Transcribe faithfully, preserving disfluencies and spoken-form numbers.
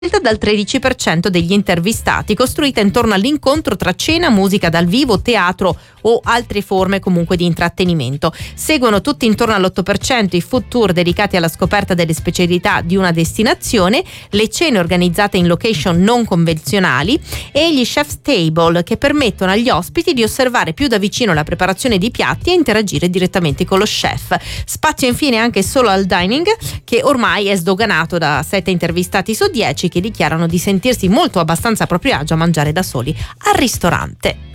dal tredici per cento degli intervistati, costruita intorno all'incontro tra cena, musica dal vivo, teatro o altre forme comunque di intrattenimento. Seguono tutti intorno all'otto per cento i food tour dedicati alla scoperta delle specialità di una destinazione, le cene organizzate in location non convenzionali e gli chef's table, che permettono agli ospiti di osservare più da vicino la preparazione di piatti e interagire direttamente con lo chef. Spazio infine anche solo al dining, che ormai è sdoganato da sette intervistati su dieci che dichiarano di sentirsi molto abbastanza a proprio agio a mangiare da soli al ristorante.